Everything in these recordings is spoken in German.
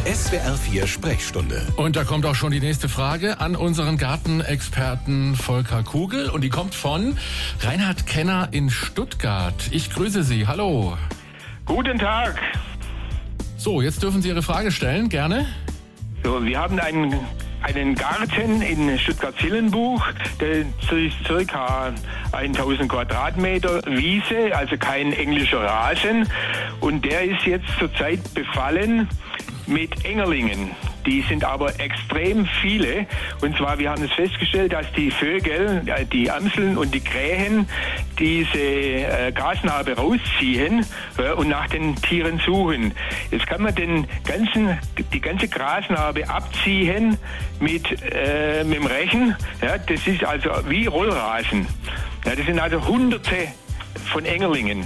SWR 4 Sprechstunde. Und da kommt auch schon die nächste Frage an unseren Gartenexperten Volker Kugel. Und die kommt von Reinhard Kenner in Stuttgart. Ich grüße Sie. Hallo. Guten Tag. So, jetzt dürfen Sie Ihre Frage stellen. Gerne. So, wir haben einen Garten in Stuttgart-Zillenbuch, der ist circa 1000 Quadratmeter Wiese, also kein englischer Rasen. Und der ist jetzt zurzeit befallen mit Engerlingen. Die sind aber extrem viele. Und zwar, wir haben es festgestellt, dass die Vögel, die Amseln und die Krähen diese Grasnarbe rausziehen und nach den Tieren suchen. Jetzt kann man die ganze Grasnarbe abziehen mit dem Rechen. Ja, das ist also wie Rollrasen. Ja, das sind also Hunderte von Engerlingen.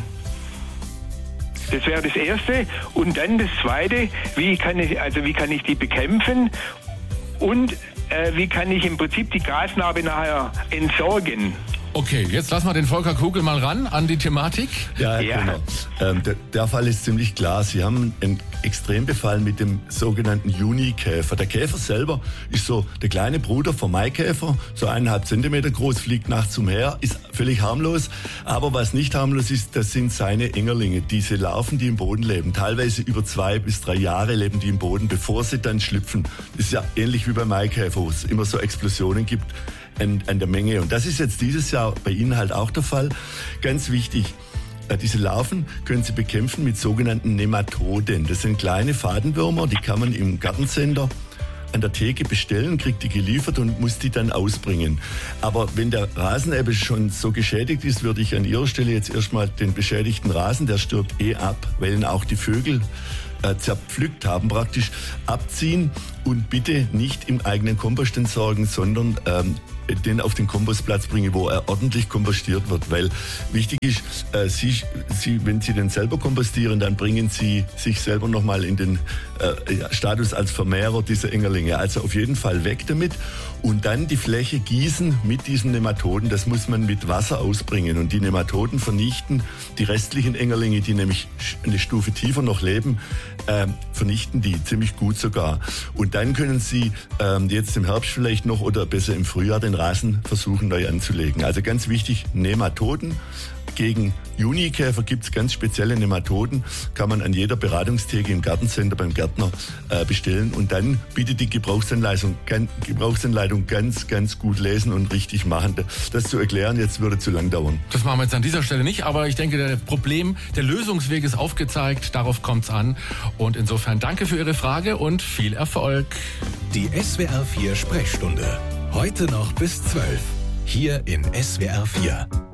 Das wäre das Erste. Und dann das Zweite, wie kann ich die bekämpfen? Und wie kann ich im Prinzip die Grasnarbe nachher entsorgen? Okay, jetzt lassen wir den Volker Kugel mal ran an die Thematik. Ja. Genau. Der Fall ist ziemlich klar. Sie haben einen Extrembefall mit dem sogenannten Junikäfer. Der Käfer selber ist so der kleine Bruder vom Maikäfer, so 1,5 Zentimeter groß, fliegt nachts umher, ist völlig harmlos. Aber was nicht harmlos ist, das sind seine Engerlinge, diese Larven, die im Boden leben. Teilweise über 2 bis 3 Jahre leben die im Boden, bevor sie dann schlüpfen. Das ist ja ähnlich wie beim Maikäfer, wo es immer so Explosionen gibt an der Menge. Und das ist jetzt dieses Jahr bei Ihnen halt auch der Fall. Ganz wichtig, diese Larven können Sie bekämpfen mit sogenannten Nematoden. Das sind kleine Fadenwürmer, die kann man im Gartencenter an der Theke bestellen, kriegt die geliefert und muss die dann ausbringen. Aber wenn der Rasen eben schon so geschädigt ist, würde ich an Ihrer Stelle jetzt erstmal den beschädigten Rasen, der stirbt ab, weil ihn auch die Vögel zerpflückt haben, praktisch abziehen und bitte nicht im eigenen Kompost entsorgen, sondern den auf den Kompostplatz bringen, wo er ordentlich kompostiert wird. Weil wichtig ist, wenn Sie den selber kompostieren, dann bringen Sie sich selber nochmal in den Status als Vermehrer dieser Engerlinge. Also auf jeden Fall weg damit und dann die Fläche gießen mit diesen Nematoden. Das muss man mit Wasser ausbringen und die Nematoden vernichten die restlichen Engerlinge, die nämlich eine Stufe tiefer noch leben, vernichten die ziemlich gut sogar. Und dann können Sie jetzt im Herbst vielleicht noch oder besser im Frühjahr den Rasen versuchen neu anzulegen. Also ganz wichtig, Nematoden. Gegen Junikäfer gibt es ganz spezielle Nematoden, kann man an jeder Beratungstheke im Gartencenter beim Gärtner bestellen und dann bitte die Gebrauchsanleitung ganz, ganz gut lesen und richtig machen. Das zu erklären, jetzt würde zu lang dauern. Das machen wir jetzt an dieser Stelle nicht, aber ich denke, der Lösungsweg ist aufgezeigt, darauf kommt es an. Und insofern danke für Ihre Frage und viel Erfolg. Die SWR 4 Sprechstunde. Heute noch bis 12. Hier in SWR 4.